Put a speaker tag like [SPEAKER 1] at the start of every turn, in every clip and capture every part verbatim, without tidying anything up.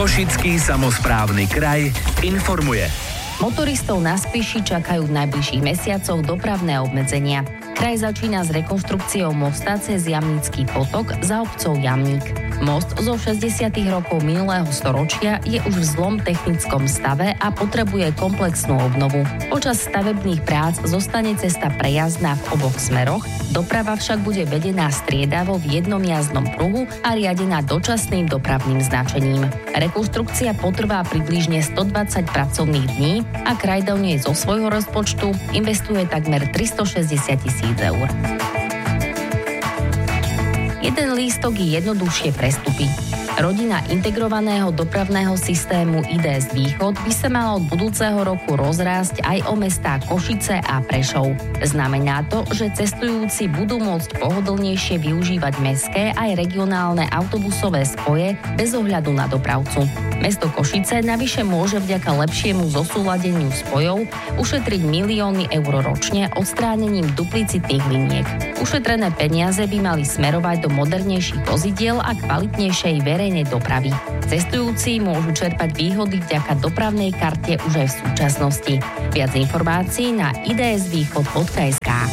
[SPEAKER 1] Košický samosprávny kraj informuje.
[SPEAKER 2] Motoristov na Spiši čakajú v najbližších mesiacoch dopravné obmedzenia. Kraj začína s rekonštrukciou mosta cez Jamnický potok za obcov Jamník. Most zo šesťdesiatych rokov minulého storočia je už v zlom technickom stave a potrebuje komplexnú obnovu. Počas stavebných prác zostane cesta prejazdná v oboch smeroch, doprava však bude vedená striedavo v jednom jazdnom pruhu a riadená dočasným dopravným značením. Rekonštrukcia potrvá približne stodvadsať pracovných dní a kraj do nej zo svojho rozpočtu investuje takmer tristošesťdesiat tisíc eur. Jeden lístok je jednoduchšie prestupy. Rodina integrovaného dopravného systému í dé es Východ by sa mala od budúceho roku rozrásť aj o mestá Košice a Prešov. Znamená to, že cestujúci budú môcť pohodlnejšie využívať mestské aj regionálne autobusové spoje bez ohľadu na dopravcu. Mesto Košice navyše môže vďaka lepšiemu zosúladeniu spojov ušetriť milióny eur ročne odstránením duplicitných liniek. Ušetrené peniaze by mali smerovať do modernejších vozidiel a kvalitnejšej verejnej dopravy. Cestujúci môžu čerpať výhody vďaka dopravnej karte už aj v súčasnosti. Viac informácií na i dé es východ bodka es ká.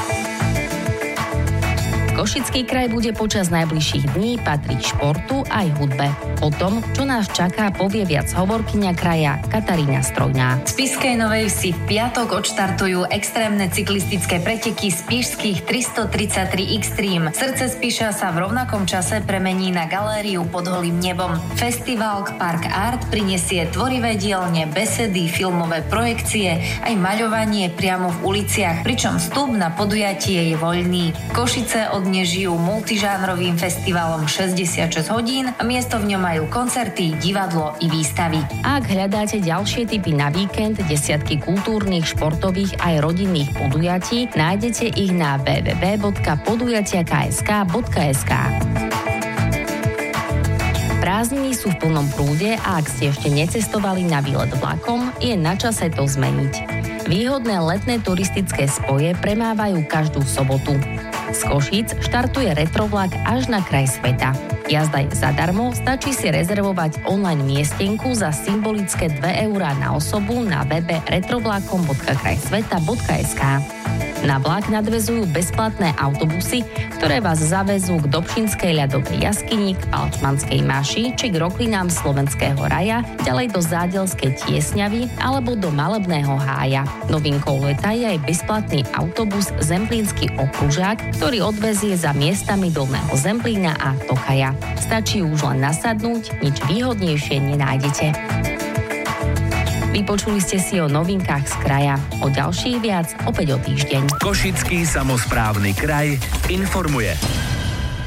[SPEAKER 2] Košický kraj bude počas najbližších dní patriť športu aj hudbe. O tom, čo nás čaká, povie viac hovorkyňa kraja Katarína Strojná.
[SPEAKER 3] V Spišskej Novej Vsi v piatok odštartujú extrémne cyklistické preteky Spišských tristotridsaťtri Extreme. Srdce Spiša sa v rovnakom čase premení na galériu pod holým nebom. Festival Park Art prinesie tvorivé dielne, besedy, filmové projekcie, aj maľovanie priamo v uliciach, pričom vstup na podujatie je voľný. Košice od žijú multižánrovým festivalom šesťdesiatšesť hodín a miesto v ňom majú koncerty, divadlo i výstavy.
[SPEAKER 2] Ak hľadáte ďalšie tipy na víkend, desiatky kultúrnych, športových aj rodinných podujatí, nájdete ich na w w w bodka podujatia bodka k s k bodka es ká. Prázdniny sú v plnom prúde a ak ste ešte necestovali na výlet vlakom, je na čase to zmeniť. Výhodné letné turistické spoje premávajú každú sobotu. Z Košíc štartuje retrovlak až na kraj sveta. Jazda je zadarmo, stačí si rezervovať online miestenku za symbolické dve eurá na osobu na webe retrovlakom bodka kraj sveta bodka es ká. Na vlak nadväzujú bezplatné autobusy, ktoré vás zavezú k Dobšinskej ľadovej jaskyni, k Palcmanskej maši či k roklinám Slovenského raja, ďalej do Zádelskej Tiesňavy alebo do Malebného hája. Novinkou leta je aj bezplatný autobus Zemplínsky okružák, ktorý odvezie za miestami Dolného Zemplína a Tokaja. Stačí už len nasadnúť, nič výhodnejšie nenájdete. Vypočuli ste si o novinkách z kraja. O ďalších viac opäť o týždeň.
[SPEAKER 1] Košický samosprávny kraj informuje.